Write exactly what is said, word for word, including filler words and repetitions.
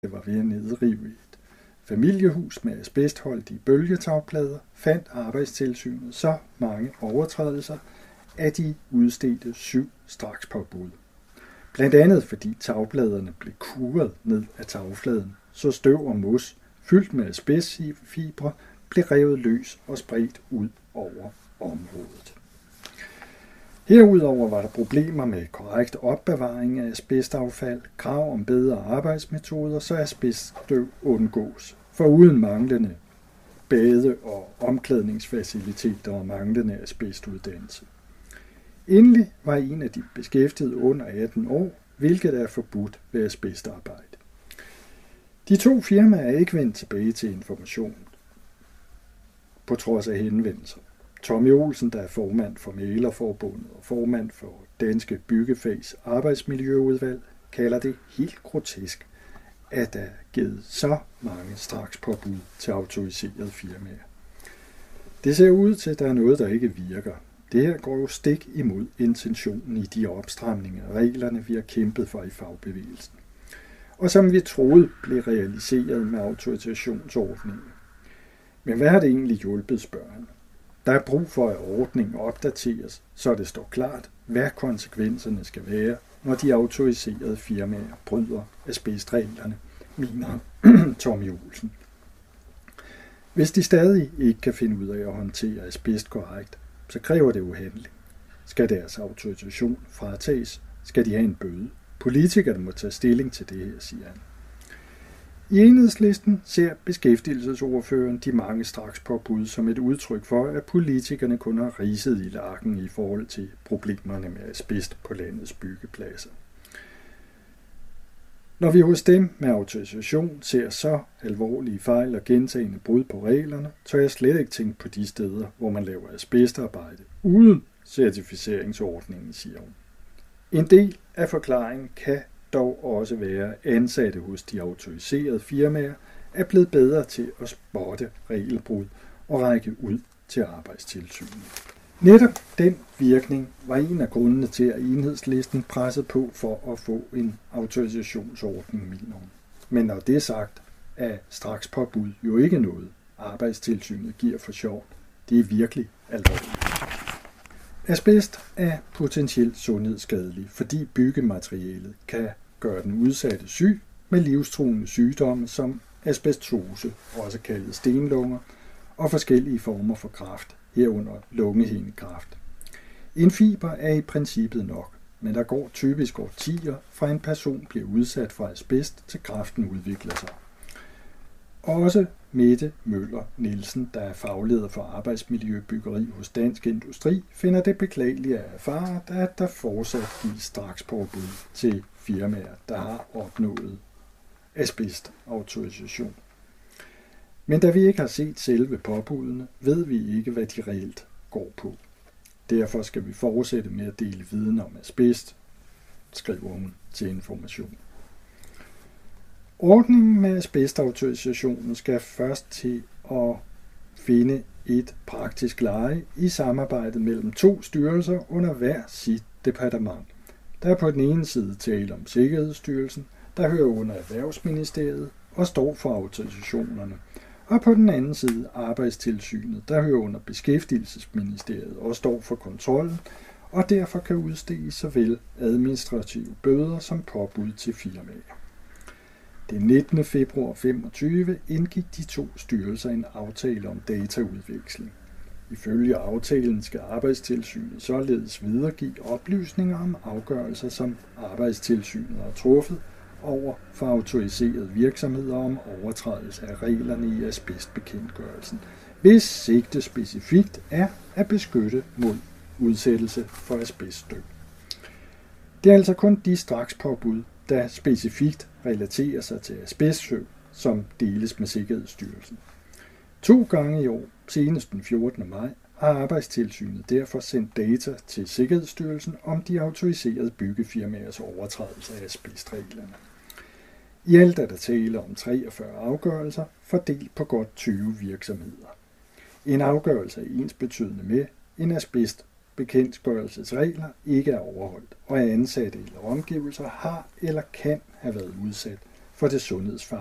var ved at nedrive et familiehus med asbestholdige bølgetagplader, fandt Arbejdstilsynet så mange overtrædelser, at de udstedte syv strakspåbud. Blandt andet fordi tagpladerne blev kuret ned af tagfladen, så støv og mos, fyldt med asbestfibre, blev revet løs og spredt ud over området. Herudover var der problemer med korrekt opbevaring af asbestaffald, krav om bedre arbejdsmetoder, så asbeststøv undgås, foruden manglende bade- og omklædningsfaciliteter og manglende asbestuddannelse. Endelig var en af de beskæftigede under atten år, hvilket er forbudt ved asbestarbejde. De to firmaer er ikke vendt tilbage til informationen, på trods af henvendelser. Tommy Olsen, der er formand for Mæglerforbundet og formand for Danske Byggefags Arbejdsmiljøudvalg, kalder det helt grotesk, at der er givet så mange strakspåbud til autoriserede firmaer. Det ser ud til, at der er noget, der ikke virker. Det her går jo stik imod intentionen i de opstramninger af reglerne, vi har kæmpet for i fagbevægelsen, og som vi troede blev realiseret med autorisationsordningen. Men hvad har det egentlig hjulpet, spørger han? Der er brug for, at ordningen opdateres, så det står klart, hvad konsekvenserne skal være, når de autoriserede firmaer bryder asbestreglerne, mener Tommy Olsen. Hvis de stadig ikke kan finde ud af at håndtere asbest korrekt, så kræver det jo handling. Skal deres autorisation fratages, skal de have en bøde. Politikerne må tage stilling til det her, siger han. I Enhedslisten ser beskæftigelsesordføreren de mange strakspåbud som et udtryk for, at politikerne kun har ridset i lakken i forhold til problemerne med asbest på landets byggepladser. Når vi hos dem med autorisation ser så alvorlige fejl og gentagende brud på reglerne, tør jeg slet ikke tænke på de steder, hvor man laver asbestarbejde uden certificeringsordningen, siger hun. En del af forklaringen kan dog også være, at ansatte hos de autoriserede firmaer er blevet bedre til at spotte regelbrud og række ud til Arbejdstilsynet. Netop den virkning var en af grundene til, at Enhedslisten pressede på for at få en autorisationsordning, mener hun. Men når det er sagt, er strakspåbud jo ikke noget, Arbejdstilsynet giver for sjov. Det er virkelig alvorligt. Asbest er potentielt sundhedsskadelig, fordi byggematerialet kan gøre den udsatte syg med livstruende sygdomme som asbestose, også kaldet stenlunger, og forskellige former for kræft, herunder lungehindekræft. En fiber er i princippet nok, men der går typisk årtier fra en person bliver udsat for asbest til kræften udvikler sig. Også Mette Møller Nielsen, der er fagleder for arbejdsmiljøbyggeri hos Dansk Industri, finder det beklageligt at erfare, at der fortsat gives strakspåbud til firmaer, der har opnået asbestautorisation. Men da vi ikke har set selve påbudene, ved vi ikke, hvad de reelt går på. Derfor skal vi fortsætte med at dele viden om asbest, skriver hun til Information. Ordningen med asbestautorisationen skal først til at finde et praktisk leje i samarbejdet mellem to styrelser under hver sit departement. Der er på den ene side tale om Sikkerhedsstyrelsen, der hører under Erhvervsministeriet og står for autorisationerne, og på den anden side Arbejdstilsynet, der hører under Beskæftigelsesministeriet og står for kontrollen, og derfor kan udstede såvel administrative bøder som påbud til firmaer. Den nittende februar femogtyve indgik de to styrelser en aftale om dataudveksling. Ifølge aftalen skal Arbejdstilsynet således videregive oplysninger om afgørelser, som Arbejdstilsynet har truffet over for autoriserede virksomheder om overtrædelse af reglerne i asbestbekendtgørelsen, hvis sigte specifikt er at beskytte mod udsættelse for asbeststøv. Det er altså kun de strakspåbud, der specifikt relaterer sig til asbeststøv, som deles med Sikkerhedsstyrelsen. To gange i år, senest den fjortende maj, har Arbejdstilsynet derfor sendt data til Sikkerhedsstyrelsen om de autoriserede byggefirmaers overtrædelse af asbestreglerne. I alt er der tale om treogfyrre afgørelser, fordelt på godt tyve virksomheder. En afgørelse er ensbetydende med en asbestbekendtgørelsesregler ikke er overholdt, og ansatte eller omgivelser har eller kan have været udsat for det sundhedsfarlige.